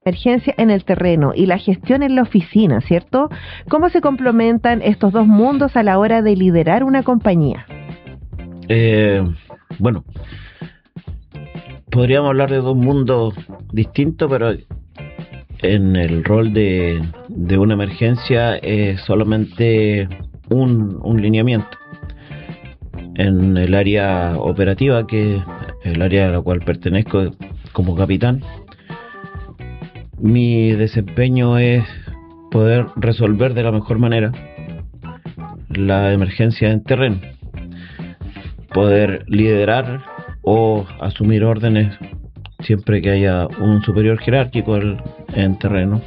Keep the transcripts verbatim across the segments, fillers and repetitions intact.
emergencia en el terreno y la gestión en la oficina, ¿cierto? ¿Cómo se complementan estos dos mundos a la hora de liderar una compañía? Eh, bueno, podríamos hablar de dos mundos distintos, pero en el rol de, de una emergencia es solamente un, un lineamiento. En el área operativa, que es el área a la cual pertenezco como capitán, mi desempeño es poder resolver de la mejor manera la emergencia en terreno, poder liderar o asumir órdenes siempre que haya un superior jerárquico en terreno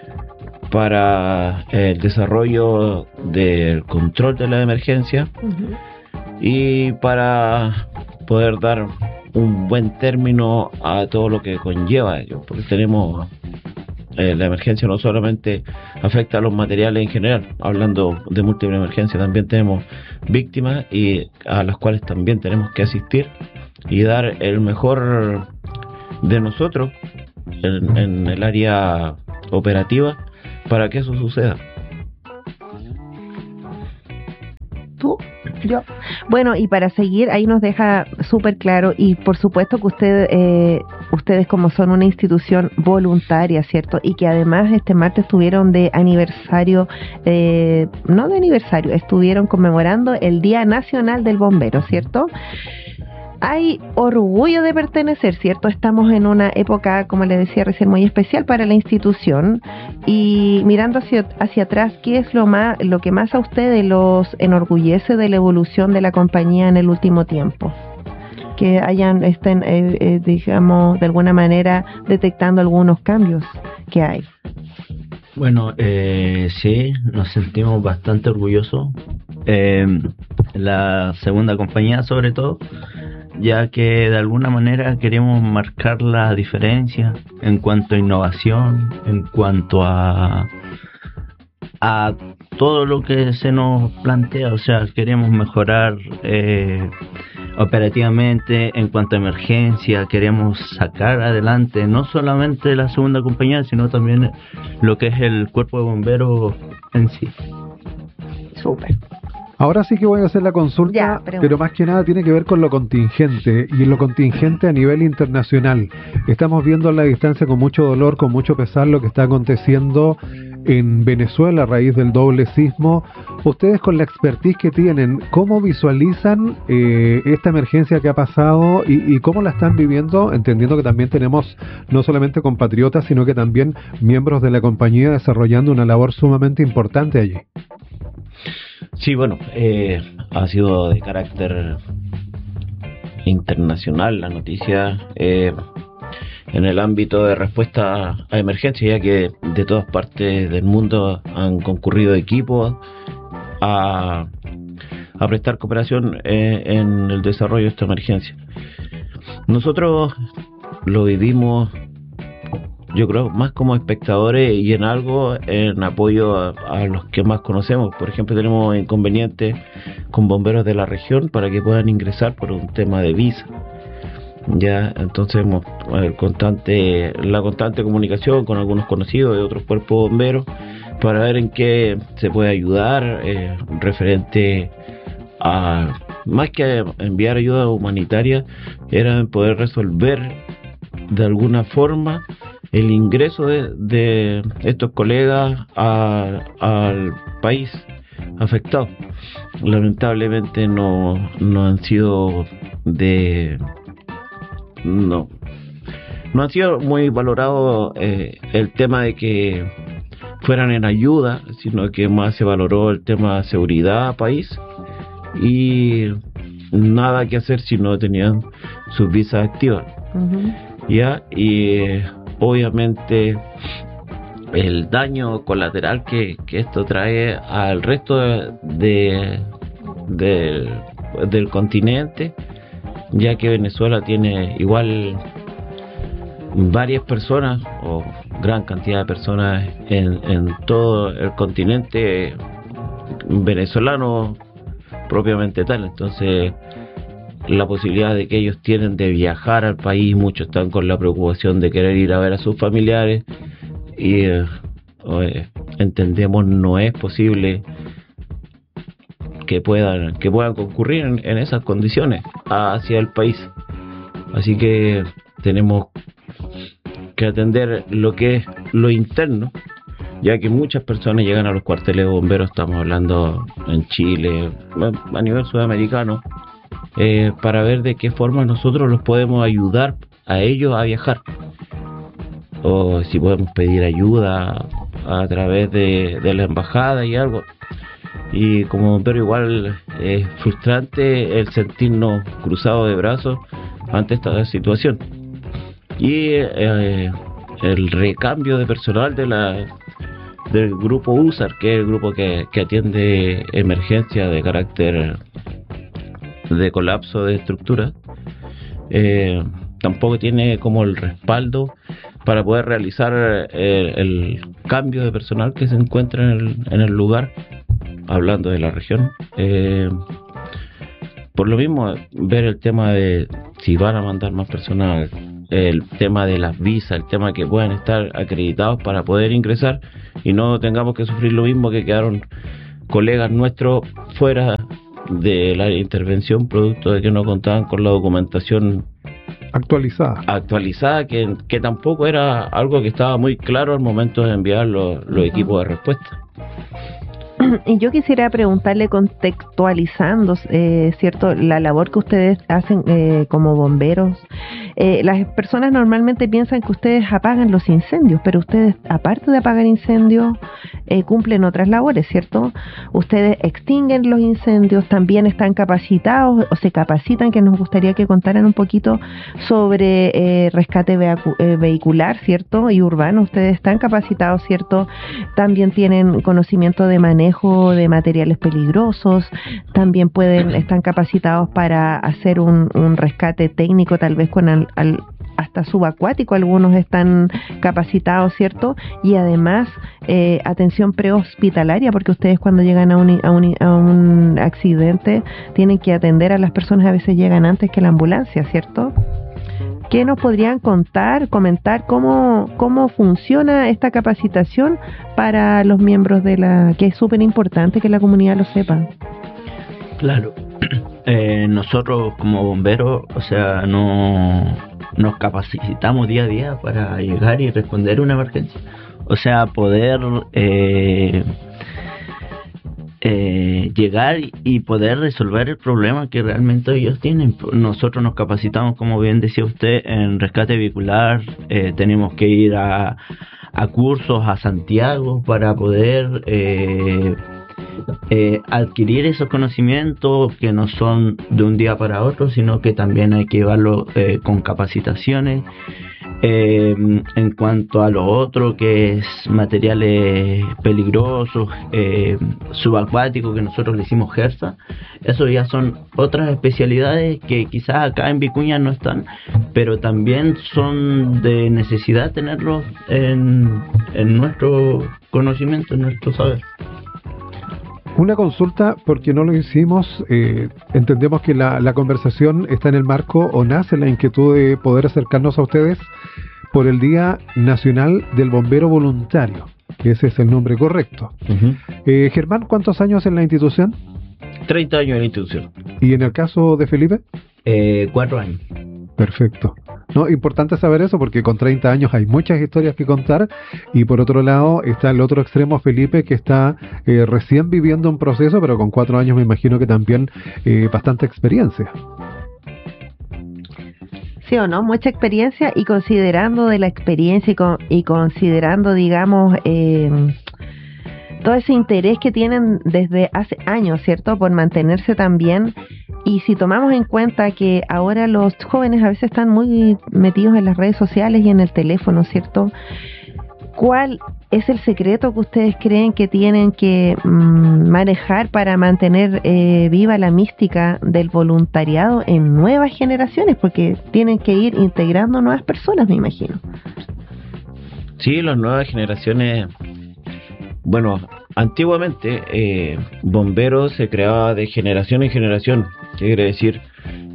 para el desarrollo del control de la emergencia. Uh-huh. Y para poder dar un buen término a todo lo que conlleva ello, porque tenemos eh, la emergencia no solamente afecta a los materiales en general, hablando de múltiple emergencia, también tenemos víctimas y a las cuales también tenemos que asistir y dar el mejor de nosotros en, en el área operativa para que eso suceda. ¿Tú? Yo. Bueno, y para seguir, ahí nos deja súper claro, y por supuesto que usted, eh, ustedes como son una institución voluntaria, ¿cierto? Y que además este martes estuvieron de aniversario, eh, no de aniversario, estuvieron conmemorando el Día Nacional del Bombero, ¿cierto? Hay orgullo de pertenecer, ¿cierto? Estamos en una época, como le decía recién, muy especial para la institución, y mirando hacia, hacia atrás, ¿qué es lo más, lo que más a ustedes los enorgullece de la evolución de la compañía en el último tiempo? Que hayan, estén, eh, eh, digamos, de alguna manera detectando algunos cambios que hay. Bueno, eh, sí, nos sentimos bastante orgullosos. Eh, la segunda compañía, sobre todo, ya que de alguna manera queremos marcar la diferencia en cuanto a innovación, en cuanto a a todo lo que se nos plantea. O sea, queremos mejorar eh, operativamente en cuanto a emergencia, queremos sacar adelante no solamente la segunda compañía, sino también lo que es el cuerpo de bomberos en sí. Súper. Ahora sí que voy a hacer la consulta, ya, pero... pero más que nada tiene que ver con lo contingente, y lo contingente a nivel internacional. Estamos viendo a la distancia con mucho dolor, con mucho pesar, lo que está aconteciendo en Venezuela a raíz del doble sismo. Ustedes, con la expertise que tienen, ¿cómo visualizan eh, esta emergencia que ha pasado y, y cómo la están viviendo? Entendiendo que también tenemos no solamente compatriotas, sino que también miembros de la compañía desarrollando una labor sumamente importante allí. Sí, bueno, eh, ha sido de carácter internacional la noticia eh, en el ámbito de respuesta a emergencias, ya que de todas partes del mundo han concurrido equipos a, a prestar cooperación eh, en el desarrollo de esta emergencia. Nosotros lo vivimos, yo creo, más como espectadores y en algo en apoyo a, a los que más conocemos. Por ejemplo, tenemos inconvenientes con bomberos de la región para que puedan ingresar por un tema de visa. Ya, entonces el constante, la constante comunicación con algunos conocidos de otros cuerpos bomberos para ver en qué se puede ayudar eh, referente a, más que enviar ayuda humanitaria, era poder resolver de alguna forma el ingreso de, de estos colegas a, al país afectado. Lamentablemente no, no han sido de no no han sido muy valorados eh, el tema de que fueran en ayuda, sino que más se valoró el tema de seguridad país, y nada que hacer si no tenían sus visas activas. Uh-huh. Ya, y eh, obviamente el daño colateral que, que esto trae al resto de, de, de del continente, ya que Venezuela tiene igual varias personas o gran cantidad de personas en, en todo el continente venezolano propiamente tal. Entonces la posibilidad de que ellos tienen de viajar al país, muchos están con la preocupación de querer ir a ver a sus familiares y eh, eh, entendemos no es posible que puedan que puedan concurrir en, en esas condiciones hacia el país, así que tenemos que atender lo que es lo interno, ya que muchas personas llegan a los cuarteles de bomberos, estamos hablando en Chile, a nivel sudamericano, eh, para ver de qué forma nosotros los podemos ayudar a ellos a viajar, o si podemos pedir ayuda a través de, de la embajada y algo. Y como bombero igual es frustrante el sentirnos cruzados de brazos ante esta situación. Y eh, el recambio de personal de la del grupo U S A R, que es el grupo que, que atiende emergencias de carácter de colapso de estructura, eh, tampoco tiene como el respaldo para poder realizar el, el cambio de personal que se encuentra en el, en el lugar, hablando de la región. Eh, por lo mismo, ver el tema de si van a mandar más personal, el tema de las visas, el tema que puedan estar acreditados para poder ingresar y no tengamos que sufrir lo mismo que quedaron colegas nuestros fuera de la intervención producto de que no contaban con la documentación actualizada actualizada que, que tampoco era algo que estaba muy claro al momento de enviar los, los equipos de respuesta. Y yo quisiera preguntarle, contextualizando, eh, cierto, la labor que ustedes hacen eh, como bomberos. Eh, las personas normalmente piensan que ustedes apagan los incendios, pero ustedes, aparte de apagar incendios, eh, cumplen otras labores, ¿cierto? Ustedes extinguen los incendios, también están capacitados o se capacitan, que nos gustaría que contaran un poquito sobre eh, rescate vehicu- eh, vehicular, ¿cierto? Y urbano. Ustedes están capacitados, ¿cierto? También tienen conocimiento de manejo de materiales peligrosos, también pueden están capacitados para hacer un, un rescate técnico, tal vez con al, al, hasta subacuático, algunos están capacitados, ¿cierto? Y además eh, atención prehospitalaria, porque ustedes cuando llegan a un, a, un, a un accidente tienen que atender a las personas, a veces llegan antes que la ambulancia, ¿cierto? ¿Qué nos podrían contar, comentar cómo cómo funciona esta capacitación para los miembros de la, que es súper importante que la comunidad lo sepa? Claro, eh, nosotros como bomberos, o sea, no nos capacitamos día a día para llegar y responder a una emergencia, o sea, poder eh, Eh, llegar y poder resolver el problema que realmente ellos tienen. Nosotros nos capacitamos, como bien decía usted, en rescate vehicular, eh, tenemos que ir a, a cursos a Santiago para poder eh, eh, adquirir esos conocimientos que no son de un día para otro, sino que también hay que llevarlo eh, con capacitaciones. Eh, en cuanto a lo otro, que es materiales peligrosos, eh, subacuáticos, que nosotros le hicimos GERSA, eso ya son otras especialidades que quizás acá en Vicuña no están, pero también son de necesidad tenerlos en, en nuestro conocimiento, en nuestro saber. Una consulta, porque no lo hicimos, eh, entendemos que la, la conversación está en el marco o nace la inquietud de poder acercarnos a ustedes por el Día Nacional del Bombero Voluntario, que ese es el nombre correcto. Uh-huh. Eh, Germán, ¿cuántos años en la institución? treinta años en la institución. ¿Y en el caso de Felipe? Eh, cuatro años. Perfecto. No, importante saber eso porque con treinta años hay muchas historias que contar y por otro lado está el otro extremo, Felipe, que está eh, recién viviendo un proceso, pero con cuatro años me imagino que también eh, bastante experiencia. Sí o no, mucha experiencia, y considerando de la experiencia y, con, y considerando, digamos, eh, todo ese interés que tienen desde hace años, ¿cierto?, por mantenerse también. Y si tomamos en cuenta que ahora los jóvenes a veces están muy metidos en las redes sociales y en el teléfono, ¿cierto? ¿Cuál es el secreto que ustedes creen que tienen que mmm, manejar para mantener eh, viva la mística del voluntariado en nuevas generaciones? Porque tienen que ir integrando nuevas personas, me imagino. Sí, las nuevas generaciones... Bueno, antiguamente eh, bomberos se creaba de generación en generación. ¿Qué quiere decir?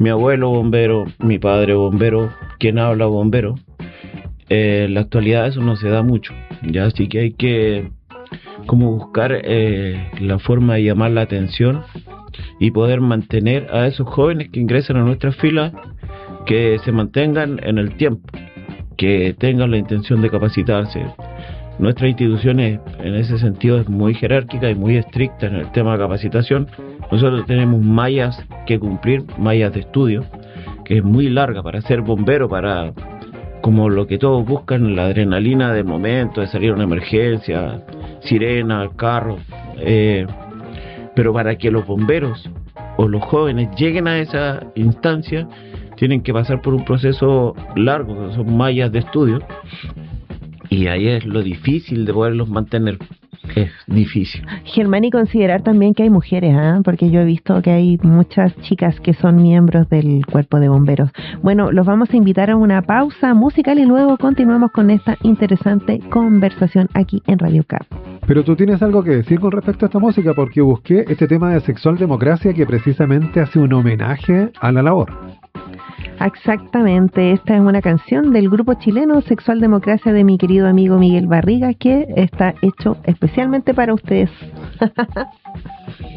mi abuelo bombero, mi padre bombero, quien habla bombero. Eh, en la actualidad eso no se da mucho, ya, así que hay que como buscar eh, la forma de llamar la atención y poder mantener a esos jóvenes que ingresan a nuestras filas, que se mantengan en el tiempo, que tengan la intención de capacitarse. Nuestra institución es, en ese sentido es muy jerárquica y muy estricta en el tema de capacitación. Nosotros tenemos mallas que cumplir, mallas de estudio, que es muy larga para ser bombero, para como lo que todos buscan, la adrenalina del momento, de salir a una emergencia, sirena, carro, eh, pero para que los bomberos o los jóvenes lleguen a esa instancia, tienen que pasar por un proceso largo, que son mallas de estudio, y ahí es lo difícil de poderlos mantener. Es difícil. Germán, y considerar también que hay mujeres, ¿eh? Porque yo he visto que hay muchas chicas que son miembros del cuerpo de bomberos. Bueno, los vamos a invitar a una pausa musical y luego continuamos con esta interesante conversación aquí en Radio Cap. Pero tú tienes algo que decir con respecto a esta música, porque busqué este tema de Sexual Democracia que precisamente hace un homenaje a la labor. Exactamente, esta es una canción del grupo chileno Sexual Democracia de mi querido amigo Miguel Barriga, que está hecho especialmente para ustedes.